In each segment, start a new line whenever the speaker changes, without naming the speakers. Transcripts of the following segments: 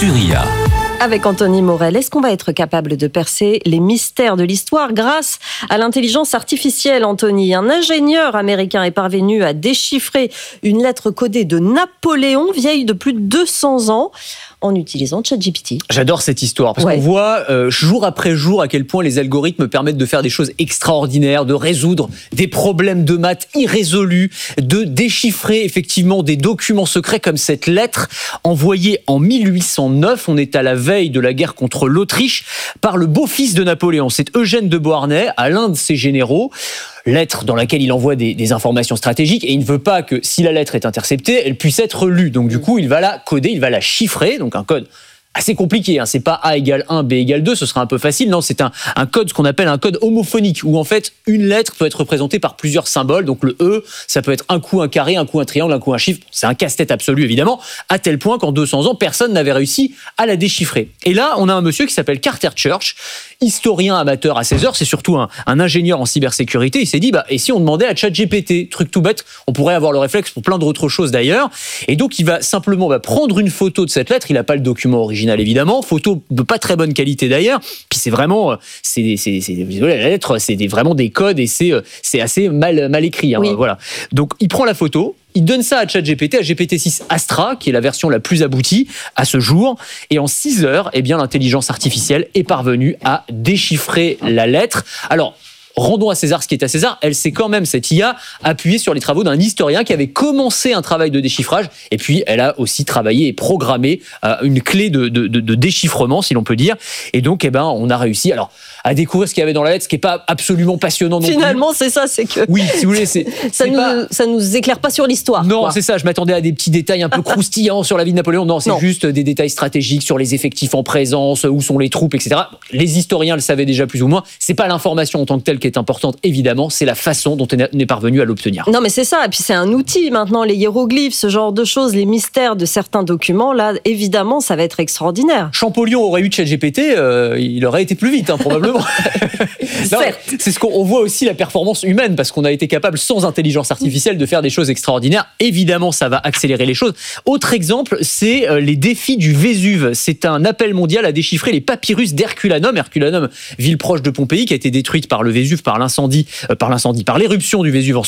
sur IA.
Avec Anthony Morel, est-ce qu'on va être capable de percer les mystères de l'histoire grâce à l'intelligence artificielle, Anthony? Un ingénieur américain est parvenu à déchiffrer une lettre codée de Napoléon, vieille de plus de 200 ans, en utilisant ChatGPT.
J'adore cette histoire, parce qu'on voit jour après jour à quel point les algorithmes permettent de faire des choses extraordinaires, de résoudre des problèmes de maths irrésolus, de déchiffrer effectivement des documents secrets comme cette lettre envoyée en 1809. On est à la veille de la guerre contre l'Autriche par le beau-fils de Napoléon. C'est Eugène de Beauharnais, à l'un de ses généraux. Lettre dans laquelle il envoie des informations stratégiques et il ne veut pas que, si la lettre est interceptée, elle puisse être lue. Donc du coup, il va la coder, il va la chiffrer, donc un code assez compliqué, hein. C'est pas A égale 1, B égale 2, ce sera un peu facile. Non, c'est un code, ce qu'on appelle un code homophonique, où en fait, une lettre peut être représentée par plusieurs symboles. Donc le E, ça peut être un coup un carré, un coup un triangle, un coup un chiffre. C'est un casse-tête absolu, évidemment, à tel point qu'en 200 ans, personne n'avait réussi à la déchiffrer. Et là, on a un monsieur qui s'appelle Carter Church, historien amateur à ses heures, c'est surtout un ingénieur en cybersécurité. Il s'est dit, et si on demandait à ChatGPT, truc tout bête, on pourrait avoir le réflexe pour plein d'autres choses d'ailleurs. Et donc, il va simplement prendre une photo de cette lettre. Il n'a pas le document original, évidemment. Photo de pas très bonne qualité d'ailleurs. Puis c'est vraiment, la lettre, c'est vraiment des codes et c'est assez mal écrit. Hein, oui. Voilà. Donc, il prend la photo. Il donne ça à ChatGPT, à GPT-6 Astra, qui est la version la plus aboutie à ce jour. Et en 6 heures, l'intelligence artificielle est parvenue à déchiffrer la lettre. Alors, rendons à César ce qui est à César. Elle s'est quand même, cette IA, appuyée sur les travaux d'un historien qui avait commencé un travail de déchiffrage. Et puis, elle a aussi travaillé et programmé une clé de déchiffrement, si l'on peut dire. Et donc, on a réussi à découvrir ce qu'il y avait dans la lettre, ce qui n'est pas absolument passionnant non plus.
Finalement, c'est ça, c'est que...
Oui, si vous voulez,
ça nous éclaire pas sur l'histoire.
Non, c'est ça. Je m'attendais à des petits détails un peu croustillants sur la vie de Napoléon. Non, c'est juste des détails stratégiques sur les effectifs en présence, où sont les troupes, etc. Les historiens le savaient déjà plus ou moins. C'est pas l'information en tant que telle qui est importante, évidemment, c'est la façon dont on est parvenu à l'obtenir.
Non, mais c'est ça. Et puis c'est un outil maintenant, les hiéroglyphes, ce genre de choses, les mystères de certains documents. Là, évidemment, ça va être extraordinaire.
Champollion aurait eu ChatGPT, il aurait été plus vite, probablement. Non, c'est ce qu'on voit aussi, la performance humaine, parce qu'on a été capable, sans intelligence artificielle, de faire des choses extraordinaires. Évidemment, ça va accélérer les choses. Autre exemple, c'est les défis du Vésuve. C'est un appel mondial à déchiffrer les papyrus d'Herculanum. Herculanum, ville proche de Pompéi, qui a été détruite par le Vésuve, par l'éruption du Vésuve en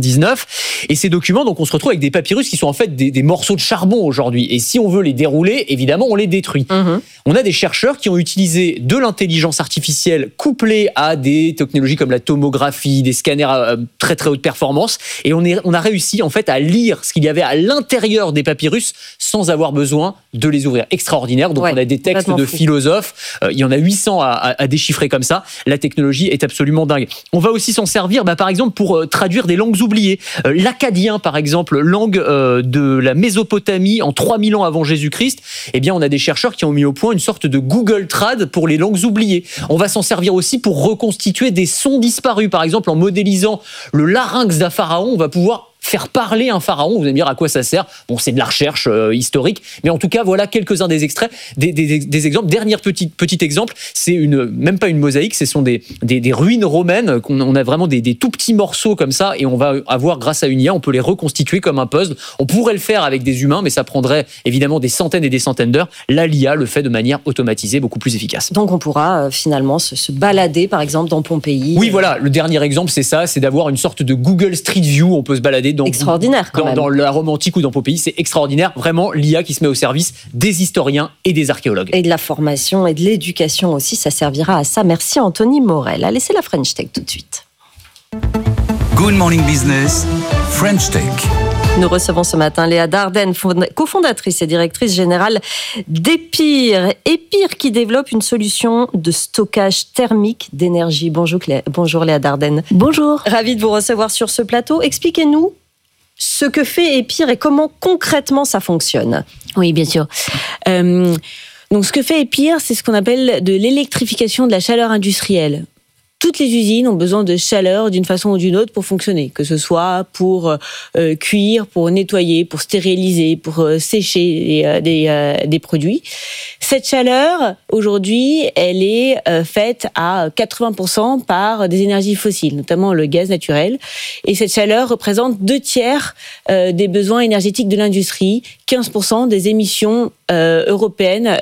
79. Et ces documents, donc, on se retrouve avec des papyrus qui sont en fait des morceaux de charbon aujourd'hui. Et si on veut les dérouler, évidemment, on les détruit. On a des chercheurs qui ont utilisé de l'intelligence artificielle couplée à des technologies comme la tomographie, des scanners à très très haute performance, et on a réussi en fait à lire ce qu'il y avait à l'intérieur des papyrus sans avoir besoin de les ouvrir. Extraordinaire. Donc on a des textes de philosophes, il y en a 800 à déchiffrer comme ça. La technologie est absolument dingue. On va aussi s'en servir, par exemple, pour traduire des langues oubliées. L'akkadien, par exemple, langue de la Mésopotamie en 3000 ans avant Jésus-Christ. On a des chercheurs qui ont mis au point une sorte de Google Trad pour les langues oubliées. On va s'en servir aussi pour reconstituer des sons disparus. Par exemple, en modélisant le larynx d'un pharaon, on va pouvoir faire parler un pharaon. Vous allez me dire à quoi ça sert. Bon, c'est de la recherche historique, mais en tout cas, voilà quelques-uns des extraits, des exemples. Dernier petit exemple, c'est même pas une mosaïque, ce sont des ruines romaines. On a vraiment des tout petits morceaux comme ça, et on va avoir, grâce à une IA, on peut les reconstituer comme un puzzle. On pourrait le faire avec des humains, mais ça prendrait évidemment des centaines et des centaines d'heures. Là, l'IA le fait de manière automatisée, beaucoup plus efficace.
Donc, on pourra finalement se balader, par exemple, dans Pompéi.
Oui, voilà. Le dernier exemple, c'est ça, c'est d'avoir une sorte de Google Street View. On peut se balader
extraordinaire
dans la Rome antique ou dans Pompéi, c'est extraordinaire. Vraiment, l'IA qui se met au service des historiens et des archéologues.
Et de la formation et de l'éducation aussi, ça servira à ça. Merci Anthony Morel. Allez, c'est la French Tech tout de suite.
Good Morning Business, French Tech.
Nous recevons ce matin Léa Dardenne, cofondatrice et directrice générale d'Epir. Epir qui développe une solution de stockage thermique d'énergie. Bonjour Léa Dardenne.
Bonjour.
Ravie de vous recevoir sur ce plateau. Expliquez-nous ce que fait Epir et comment concrètement ça fonctionne.
Oui, bien sûr. Donc ce que fait Epir, c'est ce qu'on appelle de l'électrification de la chaleur industrielle. Toutes les usines ont besoin de chaleur d'une façon ou d'une autre pour fonctionner, que ce soit pour cuire, pour nettoyer, pour stériliser, pour sécher des produits. Cette chaleur, aujourd'hui, elle est faite à 80% par des énergies fossiles, notamment le gaz naturel. Et cette chaleur représente 2/3 des besoins énergétiques de l'industrie, 15% des émissions européennes